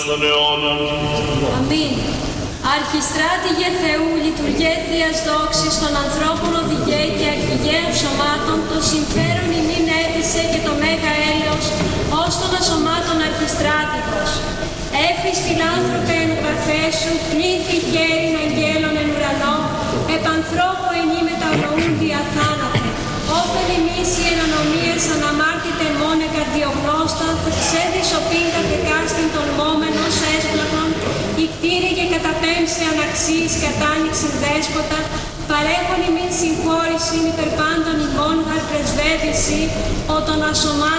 Στον αιώνα. Αμήν. Αρχιστράτηγε Θεού, λειτουργέ Θείας δόξης των ανθρώπων οδηγέ και αρχηγαίων σωμάτων, το συμφέρον ημίν έτησε και το μέγα έλεος, ως των ασωμάτων αρχιστράτηγος. Έφης φιλάνθρωπε εν παρθέσου, πλήθη χέριν αγγέλων εν ουρανό, επανθρώπου ενή μετανοούντι αθάνατε. Όφελ ημείς οι ενανομίες αναμάρτητε μόνε καρδιογνώστα, ξέδεις οπίν κατεκάστην των μόμενος έσπλαχνων, η κτήρη και καταπέμψε αναξίης κατάνοιξεν δέσποτα, παρέχον ημίν συγχώρησιν υπερπάντων ημών γαρ πρεσβεύηση, ο των ασωμάτων